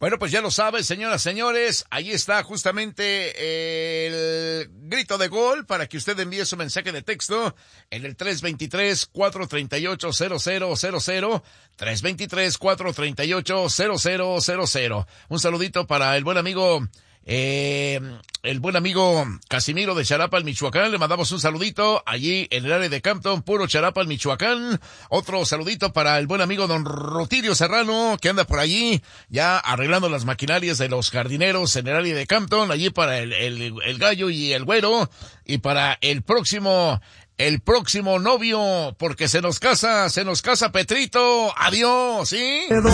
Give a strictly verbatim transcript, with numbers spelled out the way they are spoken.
Bueno, pues ya lo sabes, señoras, señores, ahí está justamente el grito de gol para que usted envíe su mensaje de texto en el tres dos tres, cuatro tres ocho, cero cero cero cero, tres dos tres, cuatro tres ocho, cero cero cero cero. Un saludito para el buen amigo... Eh, el buen amigo Casimiro de Charapal, Michoacán, le mandamos un saludito allí en el área de Campton, puro Charapal, Michoacán. Otro saludito para el buen amigo don Rutilio Serrano, que anda por allí ya arreglando las maquinarias de los jardineros en el área de Campton, allí para el, el, el gallo y el güero, y para el próximo, el próximo novio, porque se nos casa, se nos casa Petrito, adiós, ¿sí?